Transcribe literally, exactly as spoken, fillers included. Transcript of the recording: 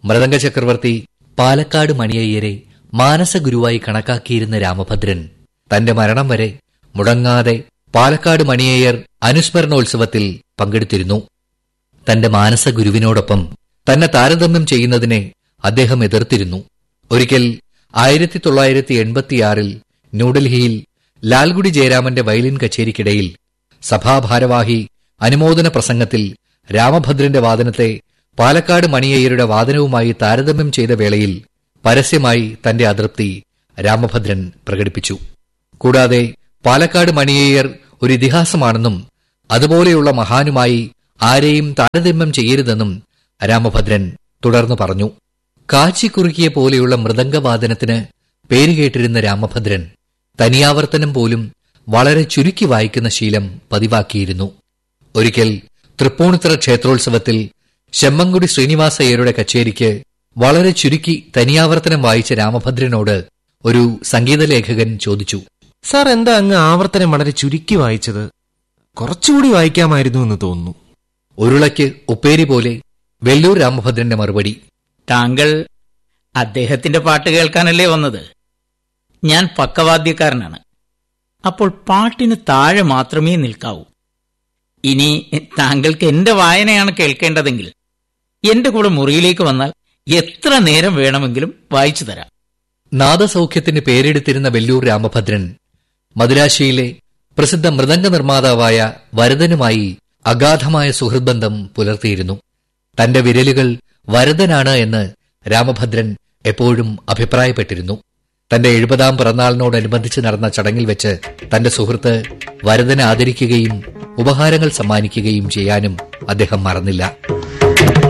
മൃദംഗ ചക്രവർത്തി പാലക്കാട് മണിയയ്യരെ മാനസഗുരുവായി കണക്കാക്കിയിരുന്ന രാമഭദ്രൻ തന്റെ മരണം വരെ മുടങ്ങാതെ പാലക്കാട് മണിയയ്യർ അനുസ്മരണോത്സവത്തിൽ പങ്കെടുത്തിരുന്നു. തന്റെ മാനസഗുരുവിനോടൊപ്പം തന്നെ താരതമ്യം ചെയ്യുന്നതിനെ അദ്ദേഹം എതിർത്തിരുന്നു. ഒരിക്കൽ ആയിരത്തി തൊള്ളായിരത്തി എൺപത്തിയാറിൽ ന്യൂഡൽഹിയിൽ ലാൽഗുഡി ജയരാമന്റെ വയലിൻ കച്ചേരിക്കിടയിൽ സഭാഭാരവാഹി അനുമോദന പ്രസംഗത്തിൽ രാമഭദ്രന്റെ വാദനത്തെ പാലക്കാട് മണിയയ്യരുടെ വാദനവുമായി താരതമ്യം ചെയ്ത വേളയിൽ പരസ്യമായി തന്റെ അതൃപ്തി രാമഭദ്രൻ പ്രകടിപ്പിച്ചു. കൂടാതെ പാലക്കാട് മണിയയ്യർ ഒരു ഇതിഹാസമാണെന്നും അതുപോലെയുള്ള മഹാനുമായി ആരെയും താരതമ്യം ചെയ്യരുതെന്നും രാമഭദ്രൻ തുടർന്നു പറഞ്ഞു. കാച്ചിക്കുറുക്കിയെ പോലെയുള്ള മൃദംഗവാദനത്തിന് പേരുകേട്ടിരുന്ന രാമഭദ്രൻ തനിയാവർത്തനം പോലും വളരെ ചുരുക്കി വായിക്കുന്ന ശീലം പതിവാക്കിയിരുന്നു. ഒരിക്കൽ തൃപ്പൂണിത്തുറ ക്ഷേത്രോത്സവത്തിൽ ശെമ്മങ്കുടി ശ്രീനിവാസയ്യരുടെ കച്ചേരിക്ക് വളരെ ചുരുക്കി തനിയാവർത്തനം വായിച്ച രാമഭദ്രനോട് ഒരു സംഗീതലേഖകൻ ചോദിച്ചു, സാർ എന്താ അങ്ങ് ആവർത്തനം വളരെ ചുരുക്കി വായിച്ചത്? കുറച്ചുകൂടി വായിക്കാമായിരുന്നു എന്ന് തോന്നുന്നു. ഉരുളയ്ക്ക് ഉപ്പേരി പോലെ വെല്ലൂർ രാമഭദ്രന്റെ മറുപടി, താങ്കൾ അദ്ദേഹത്തിന്റെ പാട്ട് കേൾക്കാനല്ലേ വന്നത്? ഞാൻ പക്കവാദ്യക്കാരനാണ്. അപ്പോൾ പാട്ടിന് താഴെ മാത്രമേ നിൽക്കാവൂ. ഇനി താങ്കൾക്ക് എന്റെ വായനയാണ് കേൾക്കേണ്ടതെങ്കിൽ എന്റെ കൂടെ മുറിയിലേക്ക് വന്നാൽ എത്ര നേരം വേണമെങ്കിലും വായിച്ചു തരാം. നാദസൗഖ്യത്തിന് പേരെടുത്തിരുന്ന വെല്ലൂർ രാമഭദ്രൻ മദുരാശിയിലെ പ്രസിദ്ധ മൃദംഗ നിർമ്മാതാവായ വരദനുമായി അഗാധമായ സുഹൃദ്ബന്ധം പുലർത്തിയിരുന്നു. തന്റെ വിരലുകൾ വരദനാണ് എന്ന് രാമഭദ്രൻ എപ്പോഴും അഭിപ്രായപ്പെട്ടിരുന്നു. തന്റെ എഴുപതാം പിറന്നാളിനോടനുബന്ധിച്ച് നടന്ന ചടങ്ങിൽ വെച്ച് തന്റെ സുഹൃത്ത് വരദനെ ആദരിക്കുകയും ഉപഹാരങ്ങൾ സമ്മാനിക്കുകയും ചെയ്യാനും അദ്ദേഹം മറന്നില്ല.